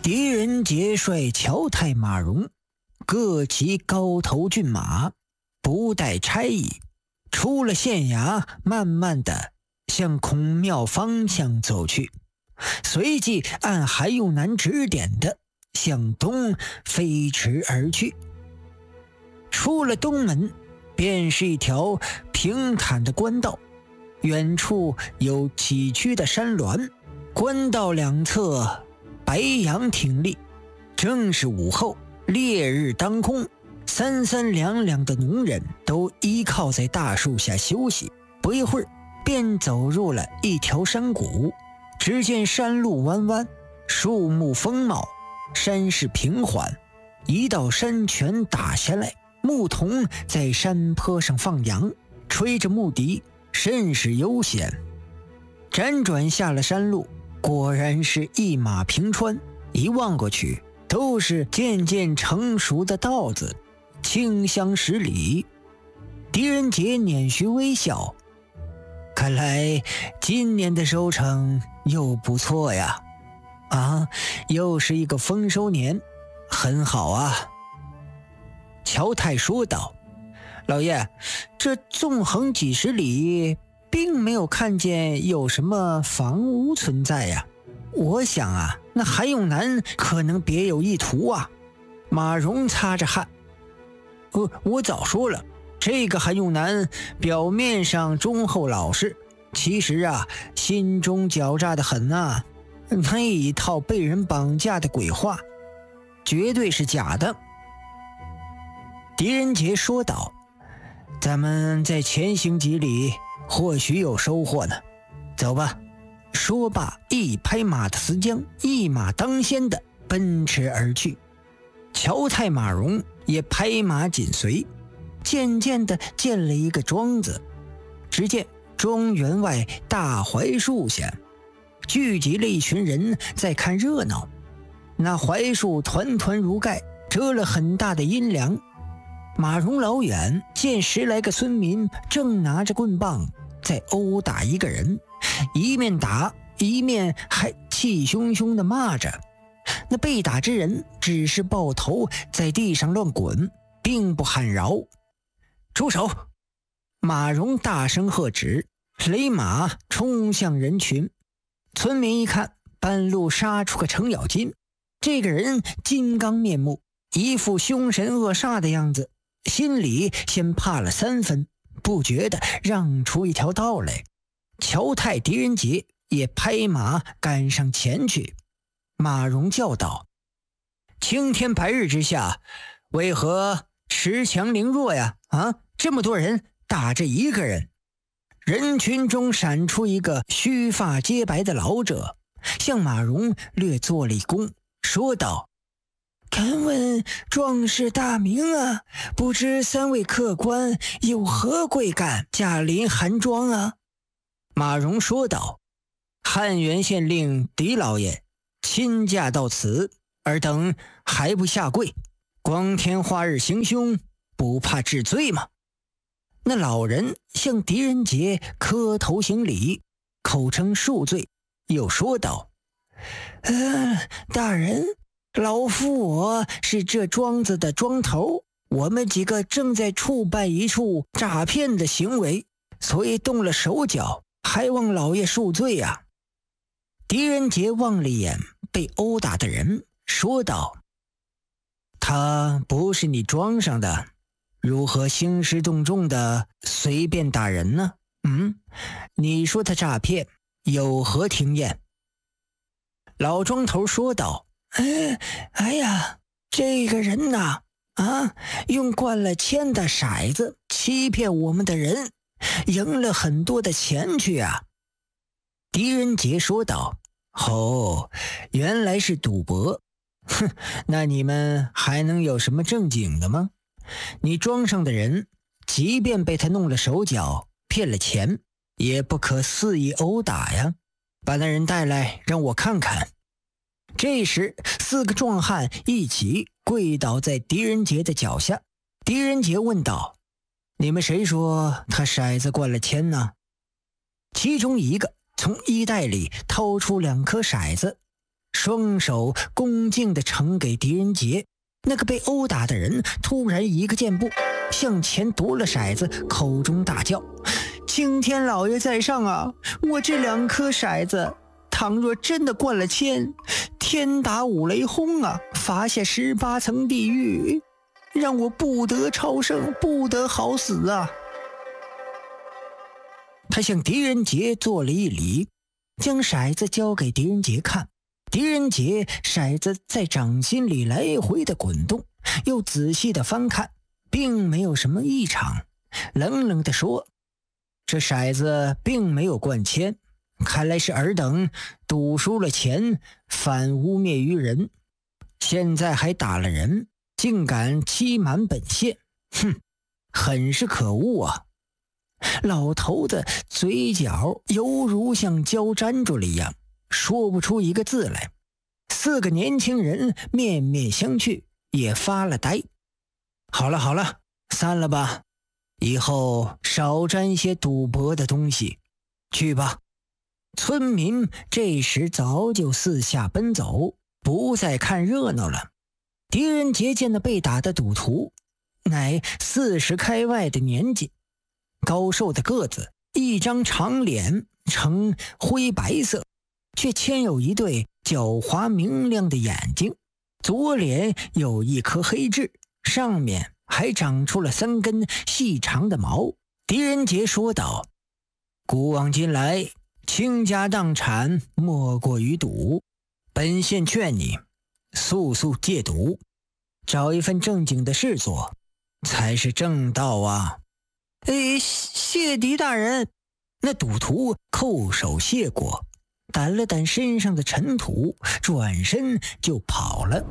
狄仁杰率乔太马戎各骑高头骏马，不带差役，出了县衙，慢慢的向孔庙方向走去，随即按韩永南指点的向东飞驰而去。出了东门，便是一条平坦的官道，远处有崎岖的山峦，官道两侧白杨挺立，正是午后，烈日当空，三三两两的农人都依靠在大树下休息。不一会儿，便走入了一条山谷。只见山路弯弯，树木丰茂，山势平缓，一道山泉打下来，牧童在山坡上放羊，吹着牧笛，甚是悠闲。辗转下了山路，果然是一马平川，一望过去都是渐渐成熟的稻子，清香十里。狄仁杰捻须微笑，看来今年的收成又不错呀。又是一个丰收年，很好啊。乔太说道：老爷，这纵横几十里，并没有看见有什么房屋存在呀。我想啊，那韩永南可能别有意图啊。马戎擦着汗：我早说了，这个韩永南表面上忠厚老实，其实啊，心中狡诈得很啊。那一套被人绑架的鬼话，绝对是假的。狄仁杰说道：咱们再前行几里，或许有收获呢。走吧。说罢，一拍马的丝缰，一马当先的奔驰而去。乔太马戎也拍马紧随，渐渐地见了一个庄子。只见庄园外大槐树下聚集了一群人在看热闹，那槐树团团如盖，遮了很大的阴凉。马戎老远见10来个村民正拿着棍棒在殴打一个人，一面打一面还气汹汹地骂着。那被打之人只是抱头在地上乱滚，并不喊饶。住手！马戎大声喝止，勒马冲向人群。村民一看，半路杀出个程咬金，这个人金刚面目，一副凶神恶煞的样子，心里先怕了3分，不觉得让出一条道来。乔太、狄仁杰也拍马赶上前去。马戎叫道：青天白日之下，为何恃强凌弱呀？这么多人打着一个人。人群中闪出一个须发皆白的老者，向马戎略作了一躬，说道：敢问壮士大名啊？不知3位客官有何贵干，驾临韩庄啊？马戎说道：汉源县令狄老爷亲驾到此，尔等还不下跪，光天化日行凶，不怕治罪吗？那老人向狄仁杰磕头行礼，口称恕罪，又说道：大人，老夫我是这庄子的庄头，我们几个正在触办一处诈骗的行为，所以动了手脚，还望老爷恕罪啊。狄仁杰望了一眼被殴打的人，说道：他不是你庄上的，如何兴师动众的随便打人呢？你说他诈骗，有何经验？老庄头说道：哎呀，这个人呐，用灌了铅的骰子欺骗我们的人，赢了很多的钱去啊。狄仁杰说道：原来是赌博。那你们还能有什么正经的吗？你庄上的人，即便被他弄了手脚，骗了钱，也不可肆意殴打呀。把那人带来，让我看看。这时4个壮汉一起跪倒在狄仁杰的脚下。狄仁杰问道：你们谁说他骰子灌了铅呢？其中一个从衣袋里掏出2颗骰子， 双手恭敬地呈给狄仁杰。那个被殴打的人突然一个箭步向前夺了骰子，口中大叫：青天老爷在上啊，我这2颗骰子倘若真的灌了铅，天打五雷轰啊，罚下18层地狱，让我不得超生，不得好死啊。他向狄仁杰做了一礼，将骰子交给狄仁杰看。狄仁杰骰子在掌心里来回的滚动，又仔细的翻看，并没有什么异常，冷冷地说：这骰子并没有灌铅，看来是尔等赌输了钱，反污蔑于人，现在还打了人，竟敢欺瞒本县，哼，很是可恶啊。老头子嘴角犹如像胶粘住了一样，说不出一个字来。4个年轻人面面相觑，也发了呆。好了好了，散了吧，以后少沾些赌博的东西，去吧。村民这时早就四下奔走，不再看热闹了。狄仁杰见那被打的赌徒乃40开外的年纪，高瘦的个子，一张长脸呈灰白色，却嵌有一对狡猾明亮的眼睛，左脸有一颗黑痣，上面还长出了3根细长的毛。狄仁杰说道：古往今来，倾家荡产莫过于赌，本县劝你速速戒赌，找一份正经的事做，才是正道啊。谢狄大人。那赌徒叩首谢过，掸了掸身上的尘土，转身就跑了。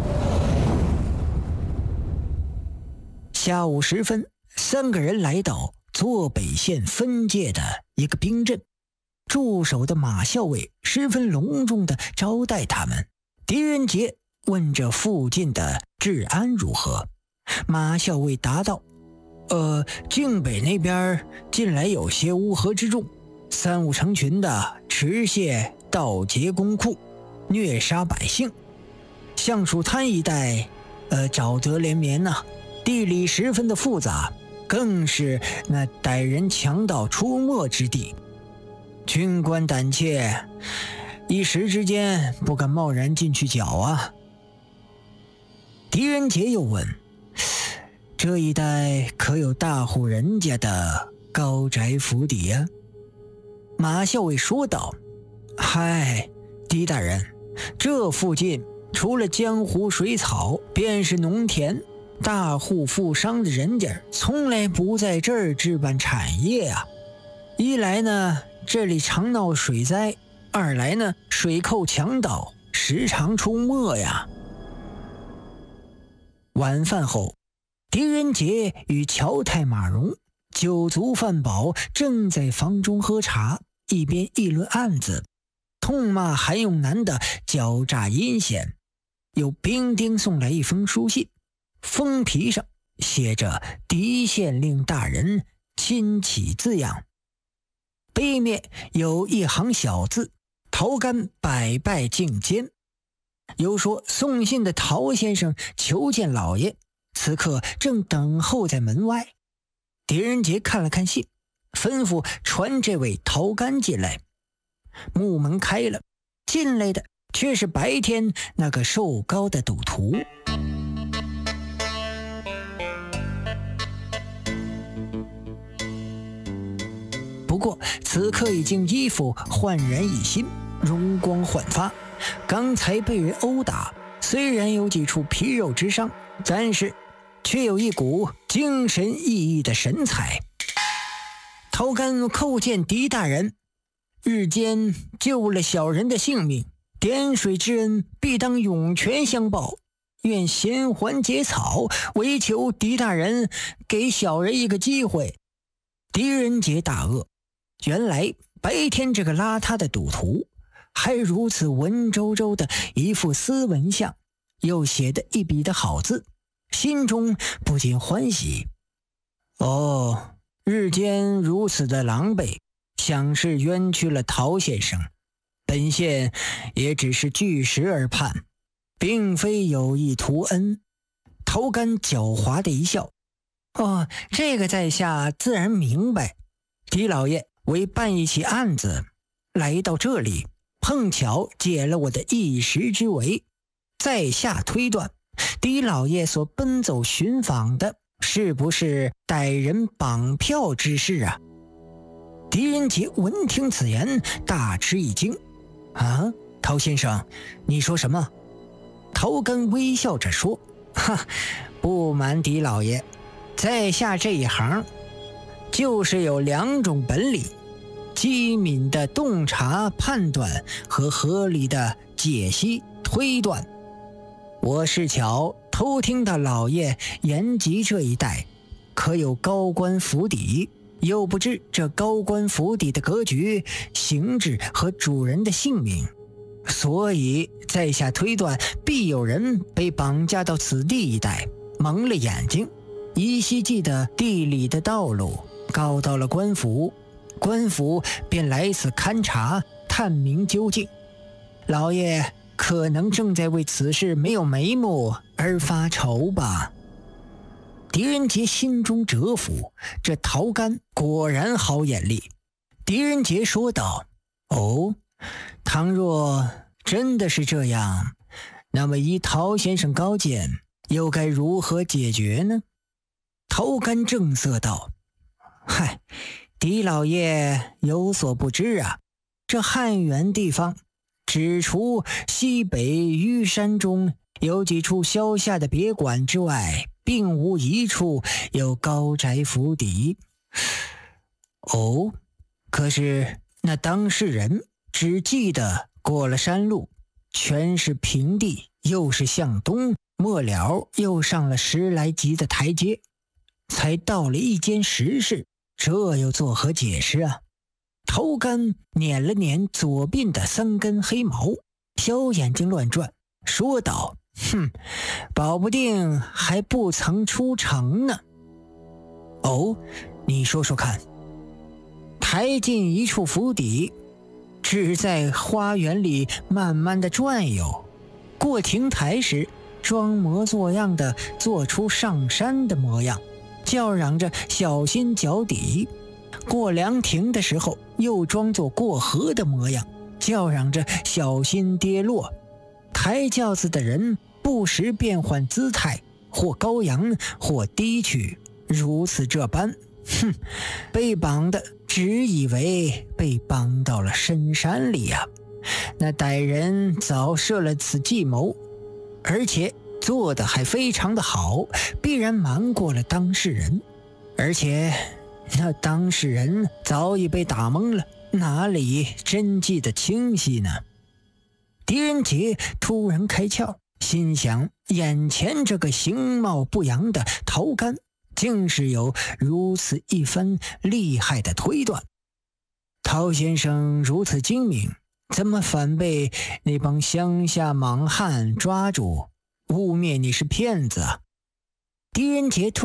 下午时分，3个人来到左北县分界的一个兵镇，驻守的马校尉十分隆重地招待他们。狄仁杰问这附近的治安如何，马校尉答道：境北那边近来有些乌合之众，3、5成群的持械盗劫公库，虐杀百姓。橡树滩一带沼泽连绵呐，地理十分的复杂，更是那歹人强盗出没之地。军官胆怯，一时之间不敢贸然进去剿啊。狄仁杰又问：这一带可有大户人家的高宅府邸啊？马校尉说道：嗨，狄大人，这附近除了江湖水草，便是农田，大户富商的人家从来不在这儿置办产业啊。一来呢，这里常闹水灾；二来呢，水寇强盗时常出没呀。晚饭后，狄仁杰与乔太马荣酒足饭饱，正在房中喝茶，一边议论案子，痛骂韩永南的狡诈阴险。有兵丁送来一封书信，封皮上写着狄县令大人亲启字样，背面有一行小字：陶干百拜敬监。有说送信的陶先生求见老爷，此刻正等候在门外。狄仁杰看了看信，吩咐传这位陶干进来。木门开了，进来的却是白天那个瘦高的赌徒。不过此刻已经衣服焕然一新，容光焕发。刚才被人殴打，虽然有几处皮肉之伤，但是却有一股精神奕奕的神采。陶干叩见狄大人，日间救了小人的性命，点水之恩必当涌泉相报，愿衔环结草，唯求狄大人给小人一个机会。狄仁杰大愕，原来白天这个邋遢的赌徒还如此文绉绉的一副斯文相，又写得一笔的好字，心中不禁欢喜。日间如此的狼狈，想是冤屈了陶先生。 本县也只是据实而判，并非有意图恩。头干狡猾的一笑，哦，这个在下自然明白。狄老爷为办一起案子来到这里，碰巧解了我的一时之围，在下推断狄老爷所奔走寻访的是不是歹人绑票之事啊？狄仁杰闻听此言，大吃一惊。啊，陶先生，你说什么？陶根微笑着说，哈，不瞒狄老爷，在下这一行就是有2种本领：机敏的洞察判断和合理的解析推断。我是巧偷听到老爷延吉这一带可有高官府邸，又不知这高官府邸的格局、形制和主人的姓名，所以在下推断必有人被绑架到此地一带，蒙了眼睛，依稀记得地理的道路，告到了官府，官府便来此勘察，探明究竟。老爷可能正在为此事没有眉目而发愁吧。狄仁杰心中折服，这陶干果然好眼力。狄仁杰说道，哦，倘若真的是这样，那么依陶先生高见，又该如何解决呢？陶干正色道，嗨，狄老爷有所不知啊，这汉源地方只除西北虞山中有几处消夏的别馆之外，并无一处有高宅府邸。哦，可是那当事人只记得过了山路，全是平地，又是向东，末了又上了10来级的台阶，才到了一间石室，这又作何解释啊？头干捻了捻左鬓的3根黑毛，小眼睛乱转，说道，哼，保不定还不曾出城呢。哦，你说说看。抬进一处府邸，只在花园里慢慢的转悠，过亭台时装模作样的做出上山的模样，叫嚷着小心脚底，过凉亭的时候又装作过河的模样，叫嚷着小心跌落。抬轿子的人不时变换姿态，或高扬或低曲，如此这般，哼，被绑的只以为被绑到了深山里啊。那歹人早设了此计谋，而且做得还非常的好，必然瞒过了当事人，而且那当事人早已被打懵了，哪里真记得清晰呢？狄仁杰突然开窍，心想眼前这个形貌不扬的陶干竟是有如此一番厉害的推断。陶先生如此精明，怎么反被那帮乡下莽汉抓住，污蔑你是骗子啊？狄仁杰突